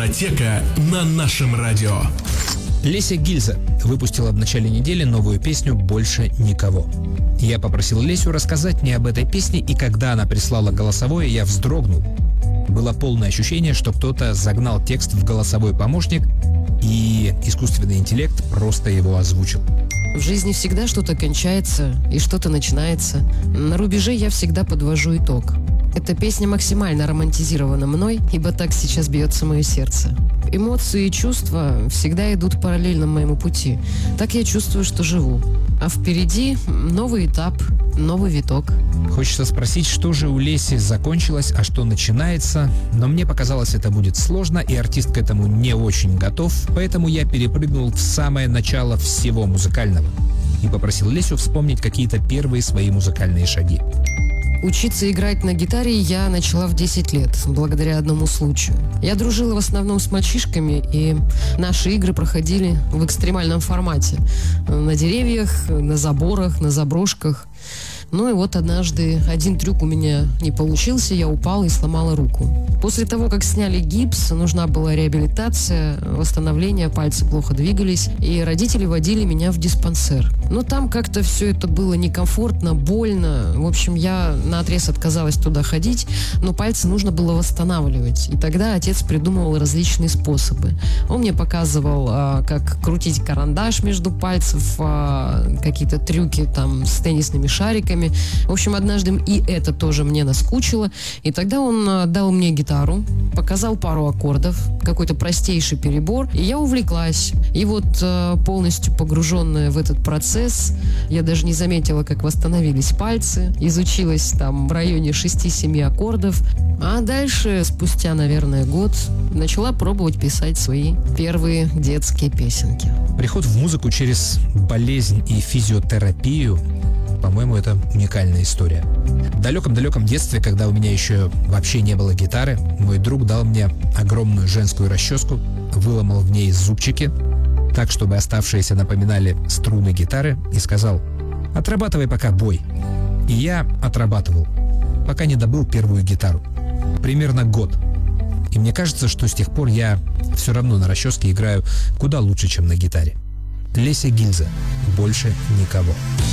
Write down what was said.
Фонотека на нашем радио. Леся Гильза выпустила в начале недели новую песню «Больше никого». Я попросил Лесю рассказать мне об этой песне, и когда она прислала голосовое, я вздрогнул. Было полное ощущение, что кто-то загнал текст в голосовой помощник, и искусственный интеллект просто его озвучил. В жизни всегда что-то кончается и что-то начинается. На рубеже я всегда подвожу итог. Эта песня максимально романтизирована мной, ибо так сейчас бьется мое сердце. Эмоции и чувства всегда идут параллельно моему пути. Так я чувствую, что живу. А впереди новый этап, новый виток. Хочется спросить, что же у Леси закончилось, а что начинается, но мне показалось, это будет сложно, и артист к этому не очень готов, поэтому я перепрыгнул в самое начало всего музыкального и попросил Лесю вспомнить какие-то первые свои музыкальные шаги. Учиться играть на гитаре я начала в 10 лет, благодаря одному случаю. Я дружила в основном с мальчишками, и наши игры проходили в экстремальном формате. На деревьях, на заборах, на заброшках. Ну и вот однажды один трюк у меня не получился, я упала и сломала руку. После того, как сняли гипс, нужна была реабилитация, восстановление, пальцы плохо двигались, и родители водили меня в диспансер. Но там как-то все это было некомфортно, больно. В общем, я наотрез отказалась туда ходить, но пальцы нужно было восстанавливать. И тогда отец придумывал различные способы. Он мне показывал, как крутить карандаш между пальцев, какие-то трюки там с теннисными шариками. В общем, однажды и это тоже мне наскучило. И тогда он дал мне гитару, показал пару аккордов, какой-то простейший перебор, и я увлеклась. И вот полностью погруженная в этот процесс, я даже не заметила, как восстановились пальцы, изучилась там в районе 6-7 аккордов, а дальше, спустя, наверное, год, начала пробовать писать свои первые детские песенки. Приход в музыку через болезнь и физиотерапию, по-моему, это уникальная история. В далеком-далеком детстве, когда у меня еще вообще не было гитары, мой друг дал мне огромную женскую расческу, выломал в ней зубчики, так, чтобы оставшиеся напоминали струны гитары, и сказал: «Отрабатывай пока бой». И я отрабатывал, пока не добыл первую гитару. Примерно год. И мне кажется, что с тех пор я все равно на расческе играю куда лучше, чем на гитаре. Леся Гильза. Больше никого.